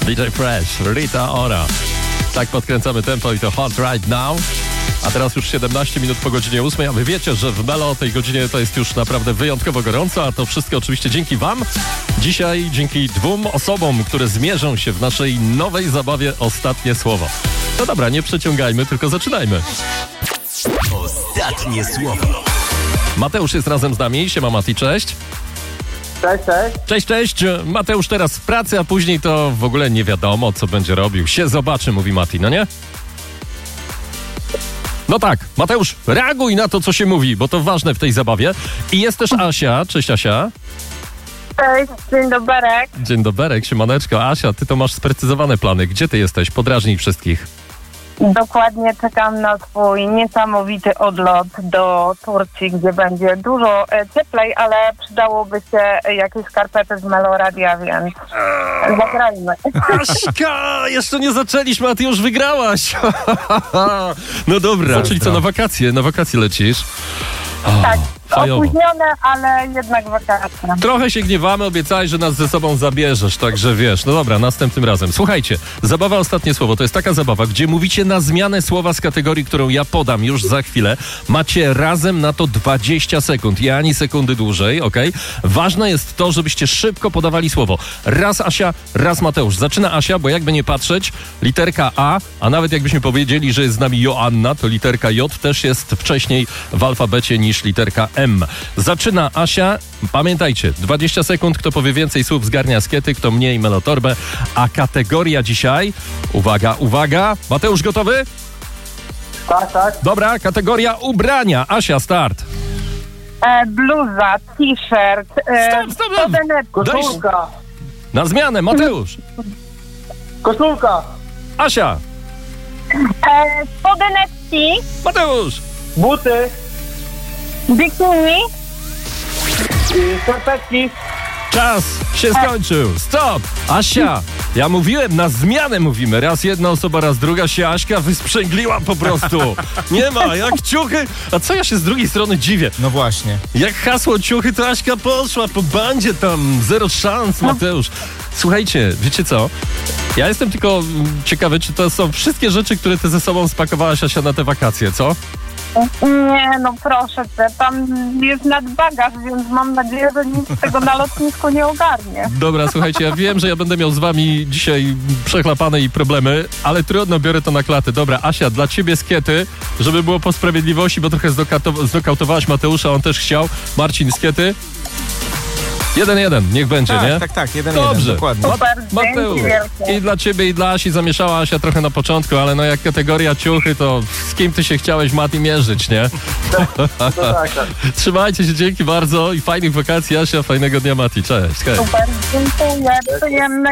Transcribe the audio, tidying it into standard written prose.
DJ Fresh, Rita Ora. Tak podkręcamy tempo i to Hot Right Now. A teraz już 17 minut po godzinie 8, a wy wiecie, że w Melo o tej godzinie to jest już naprawdę wyjątkowo gorąco, a to wszystko oczywiście dzięki wam. Dzisiaj dzięki 2 osobom, które zmierzą się w naszej nowej zabawie Ostatnie Słowo. No dobra, nie przeciągajmy, tylko zaczynajmy. Ostatnie Słowo. Mateusz jest razem z nami. Siema Mati, cześć. Cześć, cześć. Cześć, cześć. Mateusz teraz w pracy, a później to w ogóle nie wiadomo, co będzie robił. Się zobaczy, mówi Mati, no nie? No tak, Mateusz, reaguj na to, co się mówi, bo to ważne w tej zabawie. I jest też Asia. Cześć, Asia. Cześć, dzień doberek. Dzień doberek, siemaneczko. Asia, ty to masz sprecyzowane plany. Gdzie ty jesteś? Podrażnij wszystkich. Dokładnie czekam na swój niesamowity odlot do Turcji, gdzie będzie dużo cieplej, ale przydałoby się jakieś skarpety z Meloradia, więc zagrajmy. Aśka, jeszcze nie zaczęliśmy, a ty już wygrałaś. No dobra, czyli co, na wakacje lecisz? Tak, fajowo. opóźnione, ale jednak wakacje. Trochę się gniewamy, obiecałeś, że nas ze sobą zabierzesz, także wiesz. No dobra, następnym razem. Słuchajcie, zabawa Ostatnie Słowo to jest taka zabawa, gdzie mówicie na zmianę słowa z kategorii, którą ja podam już za chwilę. Macie razem na to 20 sekund i ani sekundy dłużej, okej? Ważne jest to, żebyście szybko podawali słowo. Raz Asia, raz Mateusz. Zaczyna Asia, bo jakby nie patrzeć, literka a nawet jakbyśmy powiedzieli, że jest z nami Joanna, to literka J też jest wcześniej w alfabecie niż literka M. Zaczyna Asia. Pamiętajcie, 20 sekund, kto powie więcej słów zgarnia askiety, kto mniej melotorbę. A kategoria dzisiaj, uwaga, Mateusz gotowy? Tak, tak. Dobra, kategoria ubrania. Asia, start. Bluza, t-shirt, Stop. spodeneczki. Koszulka. Na zmianę, Mateusz. Koszulka. Asia, Spodeneczki, Mateusz. Buty. bikini, Skarpetki. Czas się skończył. Stop. Asia, ja mówiłem, na zmianę mówimy. Raz jedna osoba, raz druga się Aśka wysprzęgliła po prostu. Nie ma, jak ciuchy. A co ja się z drugiej strony dziwię? No właśnie. Jak hasło ciuchy, to Aśka poszła po bandzie tam. Zero szans, Mateusz. Słuchajcie, wiecie co? Ja jestem tylko ciekawy, czy to są wszystkie rzeczy, które ty ze sobą spakowałaś, Asia, na te wakacje, co? Nie, no proszę cię, tam jest nadbagaż, więc mam nadzieję, że nic z tego na lotnisku nie ogarnie. Dobra, słuchajcie, ja wiem, że ja będę miał z wami dzisiaj przechlapane i problemy, ale trudno, biorę to na klatę. Dobra, Asia, dla ciebie skiety, żeby było po sprawiedliwości, bo trochę znokautowałaś Mateusza, on też chciał. Marcin, skiety? 1-1, niech będzie, nie? Tak, 1-1, Dobrze. dokładnie. Super, Mateusz, dzięki wielkie. i dla ciebie, i dla Asi zamieszała Asia trochę na początku, ale no jak kategoria ciuchy, to z kim ty się chciałeś, Mati, mierzyć, nie? No tak. Trzymajcie się, dzięki bardzo i fajnych wakacji, Asia, fajnego dnia, Mati, cześć. Hej. Super, dziękuję, przyjemne.